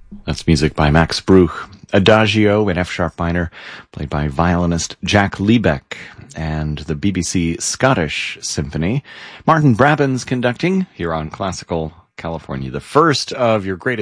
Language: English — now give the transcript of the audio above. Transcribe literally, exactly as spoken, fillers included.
That's music by Max Bruch. Adagio in F-sharp minor, played by violinist Jack Liebeck, and the B B C Scottish Symphony. Martin Brabins conducting here on Classical California, the first of your greatest